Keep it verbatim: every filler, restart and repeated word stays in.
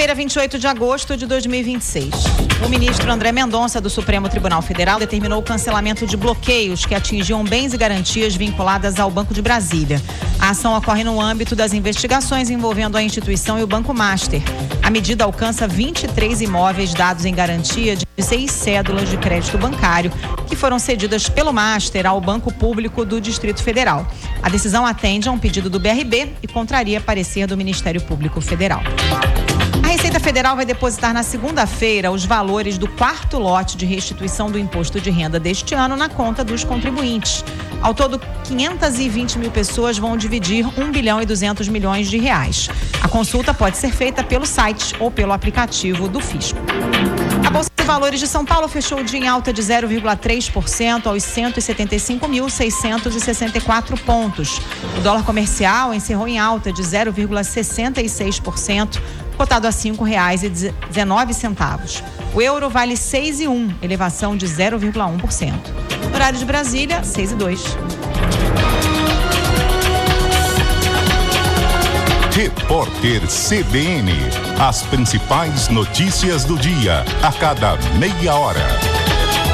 Quinta-feira, vinte e oito de agosto de dois mil e vinte e seis. O ministro André Mendonça, do Supremo Tribunal Federal, determinou o cancelamento de bloqueios que atingiam bens e garantias vinculadas ao Banco de Brasília. A ação ocorre no âmbito das investigações envolvendo a instituição e o Banco Master. A medida alcança vinte e três imóveis dados em garantia de seis cédulas de crédito bancário que foram cedidas pelo Master ao Banco Público do Distrito Federal. A decisão atende a um pedido do B R B e contraria parecer do Ministério Público Federal. A Receita Federal vai depositar na segunda-feira os valores do quarto lote de restituição do imposto de renda deste ano na conta dos contribuintes. Ao todo, quinhentas e vinte mil pessoas vão dividir um bilhão e duzentos milhões de reais. A consulta pode ser feita pelo site ou pelo aplicativo do Fisco. A Bolsa de Valores de São Paulo fechou o dia em alta de zero vírgula três por cento aos cento e setenta e cinco mil, seiscentos e sessenta e quatro pontos. O dólar comercial encerrou em alta de zero vírgula sessenta e seis por cento, cotado a cinco reais e dezenove centavos. O euro vale seis e um, elevação de zero vírgula um por cento. Horário de Brasília, seis e dois. Repórter C B N. As principais notícias do dia, a cada meia hora.